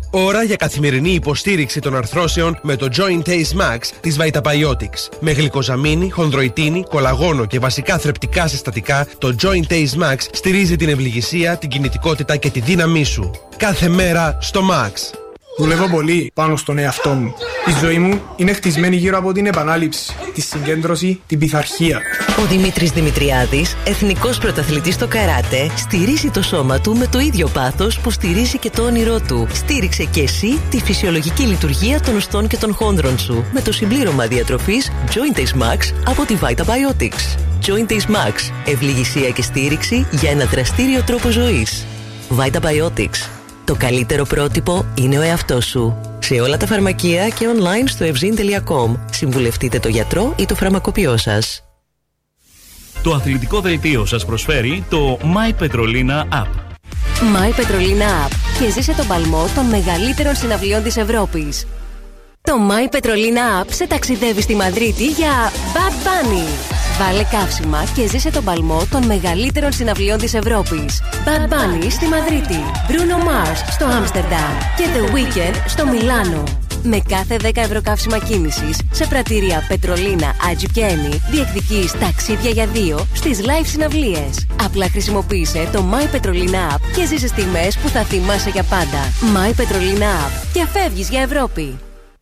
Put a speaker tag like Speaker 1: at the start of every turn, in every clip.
Speaker 1: Ώρα για καθημερινή υποστήριξη των αρθρώσεων με το Joint Ace Max της Vitabiotics. Με γλυκοζαμίνη, χονδροϊτίνη, κολαγόνο και βασικά θρεπτικά συστατικά, το Joint Ace Max στηρίζει την ευληγησία, την κινητικότητα και τη δύναμή σου. Κάθε μέρα στο Max.
Speaker 2: Δουλεύω πολύ πάνω στον εαυτό μου. Η ζωή μου είναι χτισμένη γύρω από την επανάληψη, τη συγκέντρωση, την πειθαρχία.
Speaker 3: Ο Δημήτρης Δημητριάδης, εθνικός πρωταθλητής στο καράτε, στηρίζει το σώμα του με το ίδιο πάθος που στηρίζει και το όνειρό του. Στήριξε και εσύ τη φυσιολογική λειτουργία των οστών και των χόνδρων σου με το συμπλήρωμα διατροφής Joint Ace Max από τη Vitabiotics. Joint Ace Max. Ευληγησία και στήριξη για ένα δραστήριο τρόπο ζωής. Vitabiotics. Το καλύτερο πρότυπο είναι ο εαυτός σου. Σε όλα τα φαρμακεία και online στο evzin.com. Συμβουλευτείτε το γιατρό ή το φαρμακοποιό σας.
Speaker 4: Το αθλητικό δελτίο σας προσφέρει το My Petrolina App.
Speaker 5: My Petrolina App και ζήσε τον παλμό των μεγαλύτερων συναυλιών της Ευρώπης. Το My Petrolina App σε ταξιδεύει στη Μαδρίτη για Bad Bunny. Βάλε καύσιμα και ζήσε τον παλμό των μεγαλύτερων συναυλιών της Ευρώπης. Bad Bunny στη Μαδρίτη, Bruno Mars στο Άμστερνταμ και The Weeknd στο Μιλάνο. Με κάθε 10 ευρώ καύσιμα κίνησης σε πρατήρια Πετρολίνα, Άτζι και Ένι διεκδικείς ταξίδια για 2 στις live συναυλίες. Απλά χρησιμοποίησε το My Petrolina App και ζήσε στιγμές που θα θυμάσαι για πάντα. My Petrolina App και φεύγεις για Ευρώπη.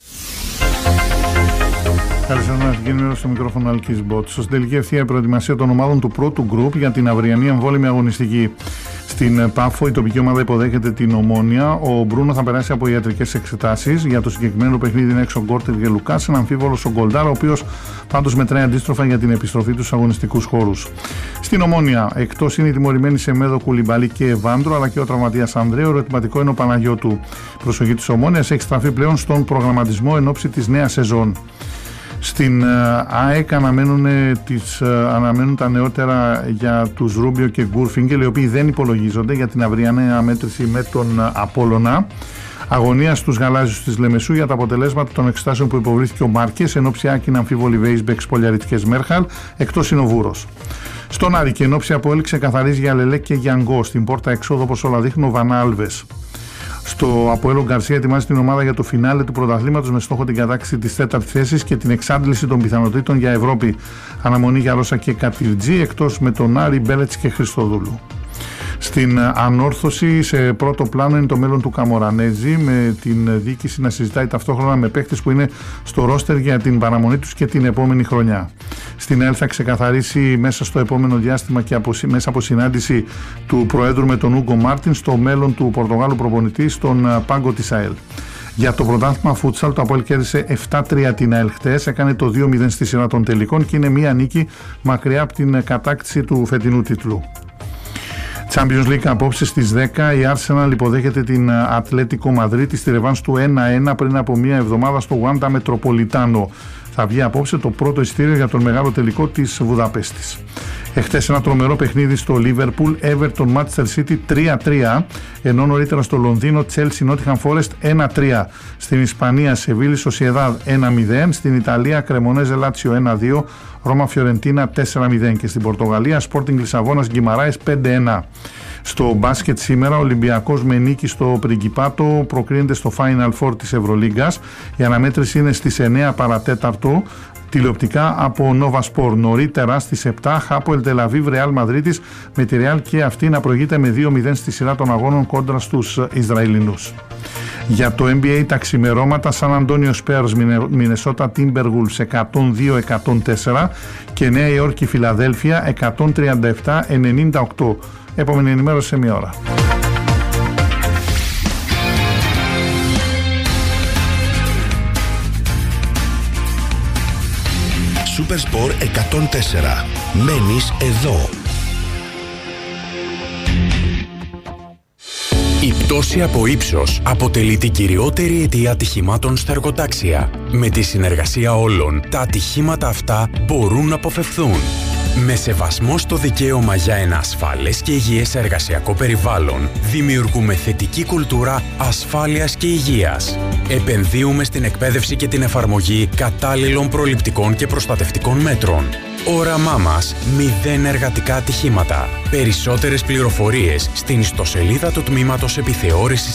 Speaker 6: Καλησπέρα, Εθνική Ενημέρωση στο μικρόφωνο Αλκής Μπότ. Στην τελική ευθεία η προετοιμασία των ομάδων του πρώτου γκρουπ για την αυριανή εμβόλυμη αγωνιστική. Στην Πάφο η τοπική ομάδα υποδέχεται την Ομόνια. Ο Μπρούνο θα περάσει από ιατρικές εξετάσεις. Για το συγκεκριμένο παιχνίδι είναι έξω Γκόρτερ και Λουκάς, ένα αμφίβολο ο Γκολντάρ, ο οποίος πάντως μετράει αντίστροφα για την επιστροφή του στους αγωνιστικούς χώρους. Στην Ομόνια, εκτός είναι οι τιμωρημένοι Σεμέδο, Κουλιμπαλή και Ευάνδρο, αλλά και ο τραυματίας Ανδρέου. Ερωτηματικό είναι ο Παναγιώτου. Η προσοχή της Ομόνιας έχει στραφεί πλέον στον προγραμματισμό εν ώψη της νέας σεζόν. Στην ΑΕΚ αναμένουν τα νεότερα για τους Ρούμπιο και Γκουρφίνγκελ, οι οποίοι δεν υπολογίζονται για την αυριανή αμέτρηση με τον Απόλλωνα. Αγωνία στους γαλάζιους της Λεμεσού για τα αποτελέσματα των εξετάσεων που υποβλήθηκε ο Μάρκες, εν ώψη Άκη είναι αμφίβολη Βέισμπεκ Πολιαριτικές Μέρχαλ, εκτός είναι ο Βούρος. Στον Άρη και εν ώψη Αποέλ ξεκαθαρίζει για Λελέ και Γιανγκό. Στην πόρτα εξόδου, όπως όλα δείχνουν, ο Βανά Άλβες. Στο Αποέλ ο Γκαρσία ετοιμάζει την ομάδα για το φινάλε του πρωταθλήματος με στόχο την κατάκτηση της 4ης θέσης και την εξάντληση των πιθανότητων για Ευρώπη. Αναμονή για Ρώσα και Κατιρτζή, εκτός με τον Άρη, Μπέλετς και Χριστοδούλου. Στην ανόρθωση, σε πρώτο πλάνο είναι το μέλλον του Καμορανέζη, με την διοίκηση να συζητάει ταυτόχρονα με παίκτες που είναι στο ρόστερ για την παραμονή τους και την επόμενη χρονιά. Στην ΕΛ θα ξεκαθαρίσει μέσα στο επόμενο διάστημα και μέσα από συνάντηση του Προέδρου με τον Ούγκο Μάρτιν στο μέλλον του Πορτογάλου προπονητή στον πάγκο της ΑΕΛ. Για το πρωτάθλημα φούτσαλ, το Αποέλ κέρδισε 7-3 την ΑΕΛ χτες, έκανε το 2-0 στη σειρά των τελικών και είναι μία νίκη μακριά από την κατάκτηση του φετινού τίτλου. Champions League απόψε στις 10 η Arsenal υποδέχεται την Ατλέτικο Μαδρίτη στη ρεβάνς του 1-1 πριν από μία εβδομάδα στο Wanda Metropolitano. Θα βγει απόψε το πρώτο εισιτήριο για τον μεγάλο τελικό της Βουδαπέστης. Εχθές ένα τρομερό παιχνίδι στο Liverpool, Everton Manchester City 3-3, ενώ νωρίτερα στο Λονδίνο Chelsea Nottingham Forest 1-3. Στην Ισπανία Σεβίλη Σοσιεδάδ 1-0, στην Ιταλία Κρεμονέζε Λάτσιο 1-2, Ρώμα Φιωρεντίνα 4-0 και στην Πορτογαλία Sporting Λισαβόνας Γκιμαράες 5-1. Στο μπάσκετ σήμερα ο Ολυμπιακός με νίκη στο Πριγκιπάτο προκρίνεται στο Final Four της Ευρωλίγκας. Η αναμέτρηση είναι στις 9 παρατέταρτο. Τηλεοπτικά από Nova Sport. Νωρίτερα στις 7 Χάπολ Τελαβίβ Ρεάλ Μαδρίτης, με τη Ρεάλ και αυτή να προηγείται με 2-0 στη σειρά των αγώνων κόντρα στους Ισραηλινούς. Για το NBA τα ξημερώματα, Σαν Αντώνιο Σπέρς Μινεσότα Τίμπεργουλς 102-104 και Νέα Υόρκη Φιλαδέλφια 137-98. Επόμενη ενημέρωση σε μία ώρα.
Speaker 7: Super Sport 104. Μένεις εδώ.
Speaker 8: Η πτώση από ύψος αποτελεί την κυριότερη αιτία ατυχημάτων στα εργοτάξια. Με τη συνεργασία όλων, τα ατυχήματα αυτά μπορούν να αποφευθούν. Με σεβασμό στο δικαίωμα για ένα ασφαλές και υγιές εργασιακό περιβάλλον, δημιουργούμε θετική κουλτούρα ασφάλειας και υγείας. Επενδύουμε στην εκπαίδευση και την εφαρμογή κατάλληλων προληπτικών και προστατευτικών μέτρων. Όραμά μας, 0 εργατικά ατυχήματα. Περισσότερες πληροφορίες στην ιστοσελίδα του Τμήματος Επιθεώρησης